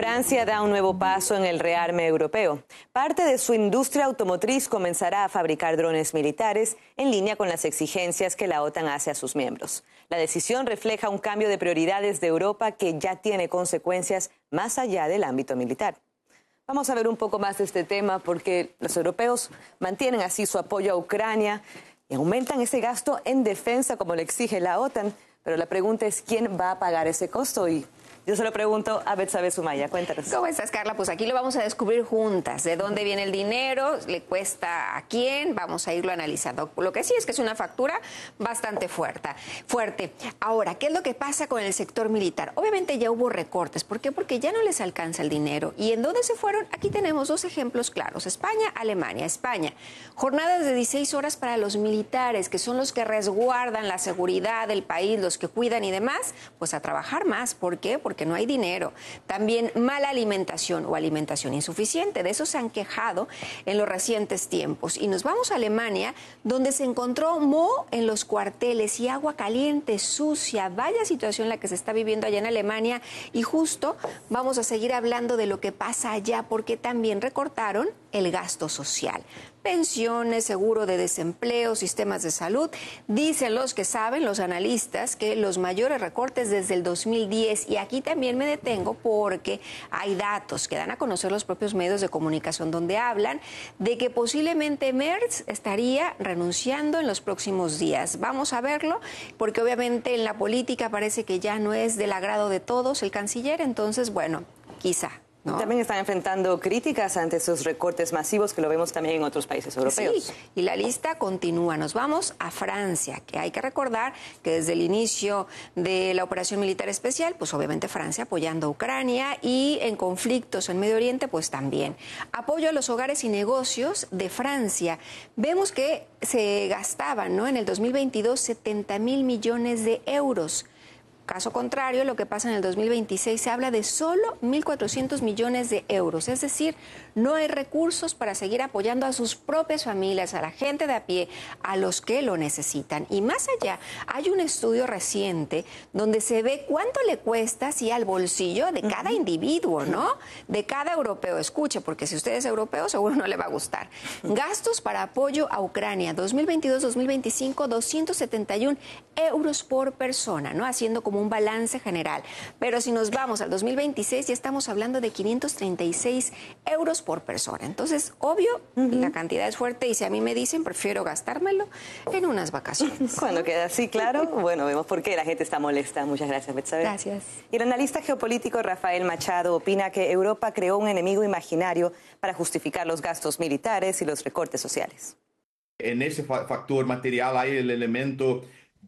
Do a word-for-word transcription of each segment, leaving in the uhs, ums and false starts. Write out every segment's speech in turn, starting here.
Francia da un nuevo paso en el rearme europeo. Parte de su industria automotriz comenzará a fabricar drones militares en línea con las exigencias que la OTAN hace a sus miembros. La decisión refleja un cambio de prioridades de Europa que ya tiene consecuencias más allá del ámbito militar. Vamos a ver un poco más de este tema porque los europeos mantienen así su apoyo a Ucrania y aumentan ese gasto en defensa como le exige la OTAN. Pero la pregunta es quién va a pagar ese costo y yo se lo pregunto a Betsabe Sumaya. Cuéntanos. ¿Cómo estás, Carla? Pues aquí lo vamos a descubrir juntas. ¿De dónde viene el dinero? ¿Le cuesta a quién? Vamos a irlo analizando. Lo que sí es que es una factura bastante fuerte. fuerte. Ahora, ¿qué es lo que pasa con el sector militar? Obviamente ya hubo recortes. ¿Por qué? Porque ya no les alcanza el dinero. ¿Y en dónde se fueron? Aquí tenemos dos ejemplos claros. España, Alemania. España. Jornadas de dieciséis horas para los militares, que son los que resguardan la seguridad del país, los que cuidan y demás. Pues a trabajar más. ¿Por qué? Porque que no hay dinero. También mala alimentación o alimentación insuficiente. De eso se han quejado en los recientes tiempos. Y nos vamos a Alemania, donde se encontró moho en los cuarteles y agua caliente, sucia. Vaya situación la que se está viviendo allá en Alemania. Y justo vamos a seguir hablando de lo que pasa allá, porque también recortaron el gasto social. Pensiones, seguro de desempleo, sistemas de salud. Dicen los que saben, los analistas, que los mayores recortes desde el dos mil diez. Y aquí también me detengo porque hay datos que dan a conocer los propios medios de comunicación donde hablan de que posiblemente Merz estaría renunciando en los próximos días. Vamos a verlo, porque obviamente en la política parece que ya no es del agrado de todos el canciller. Entonces, bueno, quizá. ¿No? También están enfrentando críticas ante esos recortes masivos que lo vemos también en otros países europeos. Sí, y la lista continúa. Nos vamos a Francia, que hay que recordar que desde el inicio de la operación militar especial, pues obviamente Francia apoyando a Ucrania y en conflictos en Medio Oriente, pues también. Apoyo a los hogares y negocios de Francia. Vemos que se gastaban, ¿no?, en el dos mil veintidós setenta mil millones de euros. Caso contrario, lo que pasa en el dos mil veintiséis se habla de solo mil cuatrocientos millones de euros. Es decir, no hay recursos para seguir apoyando a sus propias familias, a la gente de a pie, a los que lo necesitan. Y más allá, hay un estudio reciente donde se ve cuánto le cuesta así al bolsillo de cada individuo, ¿no? De cada europeo. Escuche, porque si usted es europeo, seguro no le va a gustar. Gastos para apoyo a Ucrania, dos mil veintidós dos mil veinticinco, doscientos setenta y uno euros por persona, ¿no? Haciendo como un balance general. Pero si nos vamos al dos mil veintiséis, ya estamos hablando de quinientos treinta y seis euros por persona. Entonces, obvio, uh-huh. la cantidad es fuerte y si a mí me dicen, prefiero gastármelo en unas vacaciones. Cuando queda así claro, bueno, vemos por qué la gente está molesta. Muchas gracias, Betsabe. Gracias. Y el analista geopolítico Rafael Machado opina que Europa creó un enemigo imaginario para justificar los gastos militares y los recortes sociales. En ese factor material hay el elemento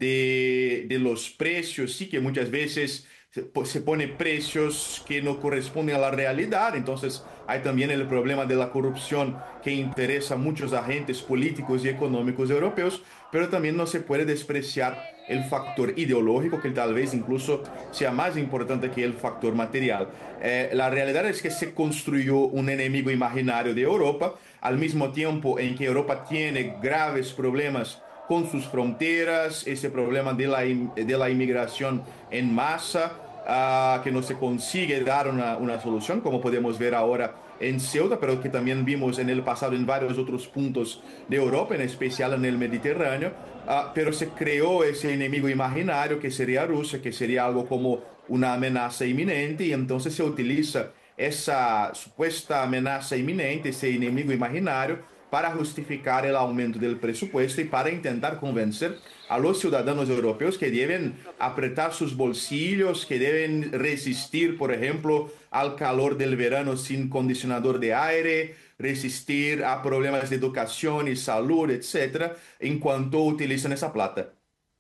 De, de los precios, sí, que muchas veces se, se pone precios que no corresponden a la realidad. Entonces hay también el problema de la corrupción que interesa a muchos agentes políticos y económicos europeos, pero también no se puede despreciar el factor ideológico, que tal vez incluso sea más importante que el factor material. Eh, la realidad es que se construyó un enemigo imaginario de Europa, al mismo tiempo en que Europa tiene graves problemas con sus fronteras, ese problema de la, de la inmigración en masa, uh, que no se consigue dar una, una solución, como podemos ver ahora en Ceuta, pero que también vimos en el pasado en varios otros puntos de Europa, en especial en el Mediterráneo, uh, pero se creó ese enemigo imaginario que sería Rusia, que sería algo como una amenaza inminente, y entonces se utiliza esa supuesta amenaza inminente, ese enemigo imaginario, para justificar el aumento del presupuesto y para intentar convencer a los ciudadanos europeos que deben apretar sus bolsillos, que deben resistir, por ejemplo, al calor del verano sin condicionador de aire, resistir a problemas de educación y salud, etcétera, en cuanto utilizan esa plata.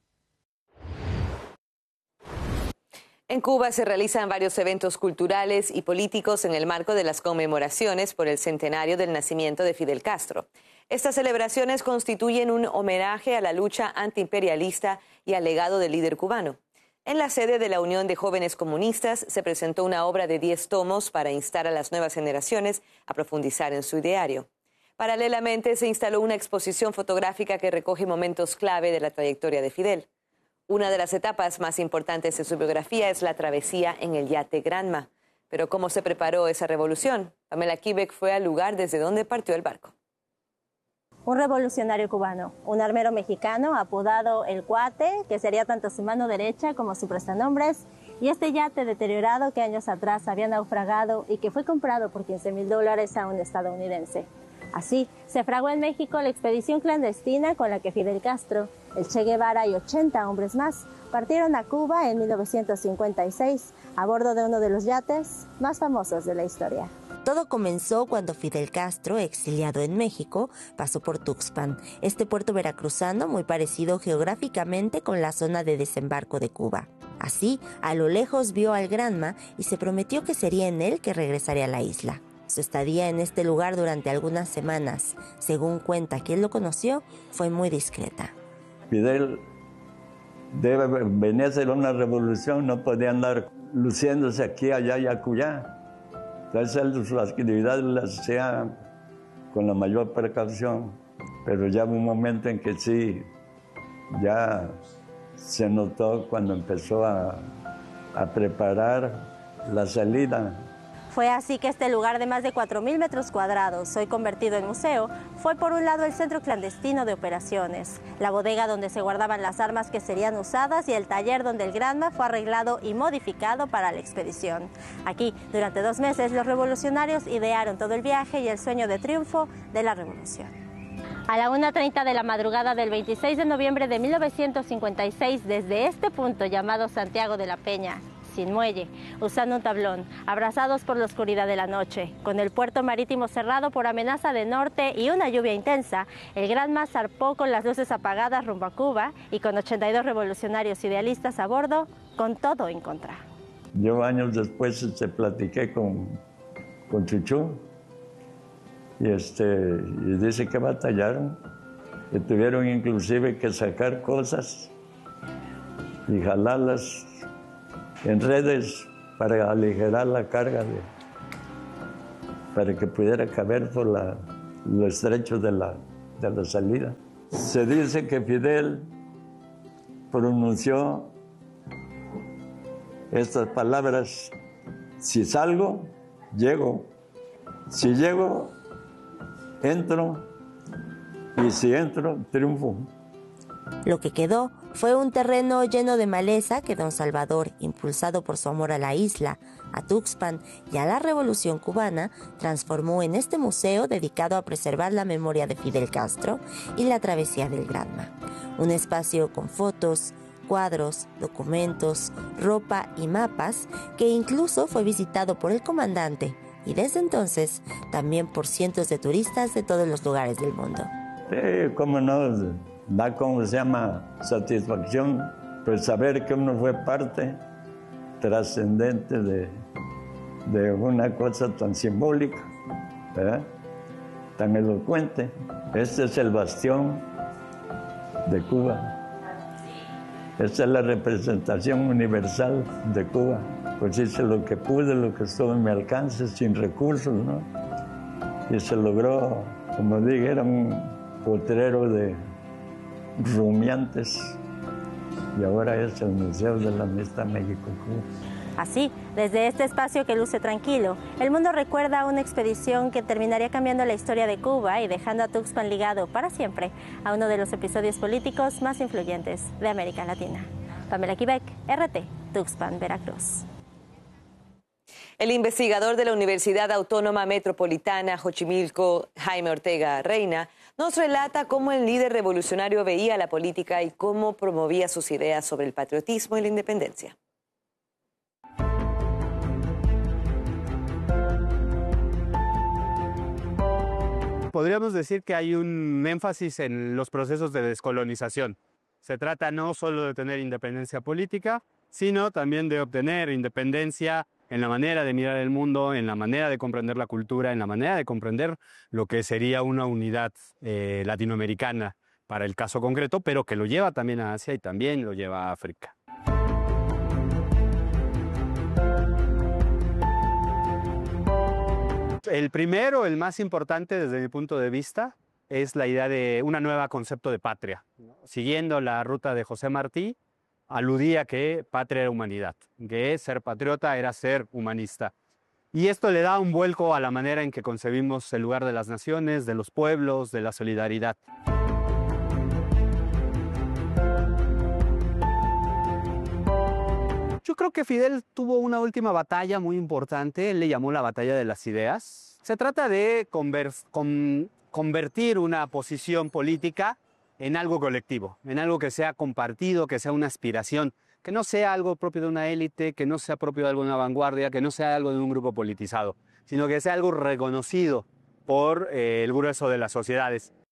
En Cuba se realizan varios eventos culturales y políticos en el marco de las conmemoraciones por el centenario del nacimiento de Fidel Castro. Estas celebraciones constituyen un homenaje a la lucha antiimperialista y al legado del líder cubano. En la sede de la Unión de Jóvenes Comunistas se presentó una obra de diez tomos para instar a las nuevas generaciones a profundizar en su ideario. Paralelamente se instaló una exposición fotográfica que recoge momentos clave de la trayectoria de Fidel. Una de las etapas más importantes de su biografía es la travesía en el yate Granma. Pero ¿cómo se preparó esa revolución? Pamela Quebec fue al lugar desde donde partió el barco. Un revolucionario cubano, un armero mexicano apodado El Cuate, que sería tanto su mano derecha como su prestanombres, y este yate deteriorado que años atrás había naufragado y que fue comprado por quince mil dólares a un estadounidense. Así, se fraguó en México la expedición clandestina con la que Fidel Castro, el Che Guevara y ochenta hombres más partieron a Cuba en mil novecientos cincuenta y seis a bordo de uno de los yates más famosos de la historia. Todo comenzó cuando Fidel Castro, exiliado en México, pasó por Tuxpan, este puerto veracruzano muy parecido geográficamente con la zona de desembarco de Cuba. Así, a lo lejos vio al Granma y se prometió que sería en él que regresaría a la isla. Su estadía en este lugar durante algunas semanas, según cuenta quien lo conoció, fue muy discreta. Fidel debe venir a hacer una revolución, no podía andar luciéndose aquí, allá y acullá. Entonces él sus actividades las hacía con la mayor precaución, pero ya hubo un momento en que sí, ya se notó cuando empezó a, a preparar la salida. Fue así que este lugar de más de cuatro mil metros cuadrados, hoy convertido en museo, fue por un lado el centro clandestino de operaciones, la bodega donde se guardaban las armas que serían usadas y el taller donde el Granma fue arreglado y modificado para la expedición. Aquí, durante dos meses, los revolucionarios idearon todo el viaje y el sueño de triunfo de la revolución. A la una treinta de la madrugada del veintiséis de noviembre de mil novecientos cincuenta y seis, desde este punto llamado Santiago de la Peña, sin muelle, usando un tablón, abrazados por la oscuridad de la noche, con el puerto marítimo cerrado por amenaza de norte y una lluvia intensa, el Granma zarpó con las luces apagadas rumbo a Cuba y con ochenta y dos revolucionarios idealistas a bordo, con todo en contra. Yo años después este, platiqué con, con Chuchú y, este, y dice que batallaron, que tuvieron inclusive que sacar cosas y jalarlas en redes para aligerar la carga, de, para que pudiera caber por la, lo estrecho de la, de la salida. Se dice que Fidel pronunció estas palabras: si salgo, llego; si llego, entro; y si entro, triunfo. Lo que quedó fue un terreno lleno de maleza que don Salvador, impulsado por su amor a la isla, a Tuxpan y a la Revolución Cubana, transformó en este museo dedicado a preservar la memoria de Fidel Castro y la travesía del Granma. Un espacio con fotos, cuadros, documentos, ropa y mapas que incluso fue visitado por el comandante y desde entonces también por cientos de turistas de todos los lugares del mundo. Sí, cómo no, da como se llama satisfacción, pues saber que uno fue parte trascendente de, de una cosa tan simbólica, ¿verdad? Tan elocuente. Este es el bastión de Cuba. Esta es la representación universal de Cuba. Pues hice lo que pude, lo que estuvo en mi alcance, sin recursos, ¿no? Y se logró, como dije, era un potrero de rumiantes. Y ahora es el Museo de la Amistad México-Cuba. Así, desde este espacio que luce tranquilo, el mundo recuerda una expedición que terminaría cambiando la historia de Cuba y dejando a Tuxpan ligado para siempre a uno de los episodios políticos más influyentes de América Latina. Pamela Quebec, R T, Tuxpan, Veracruz. El investigador de la Universidad Autónoma Metropolitana Xochimilco, Jaime Ortega Reina, nos relata cómo el líder revolucionario veía la política y cómo promovía sus ideas sobre el patriotismo y la independencia. Podríamos decir que hay un énfasis en los procesos de descolonización. Se trata no solo de tener independencia política, sino también de obtener independencia en la manera de mirar el mundo, en la manera de comprender la cultura, en la manera de comprender lo que sería una unidad eh, latinoamericana para el caso concreto, pero que lo lleva también a Asia y también lo lleva a África. El primero, el más importante desde mi punto de vista, es la idea de una nueva concepto de patria. Siguiendo la ruta de José Martí, aludía que patria era humanidad, que ser patriota era ser humanista. Y esto le da un vuelco a la manera en que concebimos el lugar de las naciones, de los pueblos, de la solidaridad. Yo creo que Fidel tuvo una última batalla muy importante, él le llamó la batalla de las ideas. Se trata de conver con convertir una posición política en algo colectivo, en algo que sea compartido, que sea una aspiración, que no sea algo propio de una élite, que no sea propio de alguna vanguardia, que no sea algo de un grupo politizado, sino que sea algo reconocido por eh, el grueso de las sociedades.